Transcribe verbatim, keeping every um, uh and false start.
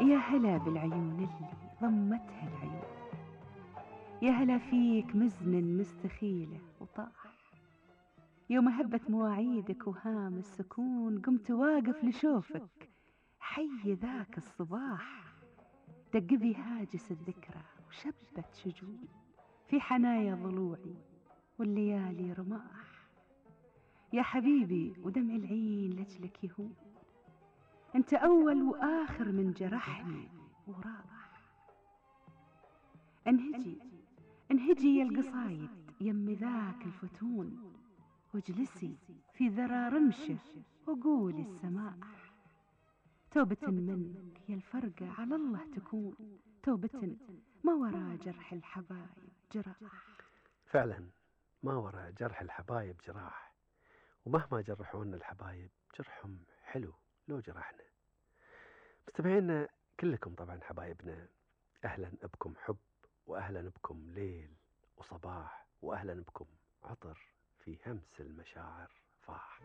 يا هلا بالعيون اللي ضمتها العيون، يا هلا فيك مزن مستخيلة وطاح، يوم هبت مواعيدك وهام السكون قمت واقف لشوفك حي ذاك الصباح. دق بي هاجس الذكرى وشبت شجون في حنايا ضلوعي والليالي رماح. يا حبيبي ودمع العين لجلك يهون، انت اول واخر من جرحني وراح. انهجي انهجي يا القصايد يم ذاك الفتون، واجلسي في ذرى رمشه وقولي السماح. توبة منك يا الفرقة على الله تكون، توبة ما وراء جرح الحبايب جراح. فعلا ما وراء جرح الحبايب جراح، ومهما جرحونا الحبايب جرحهم حلو لو جرحنا. مستمعينا كلكم طبعا حبايبنا، أهلا بكم حب، وأهلا بكم ليل وصباح، وأهلا بكم عطر في همس المشاعر فاح.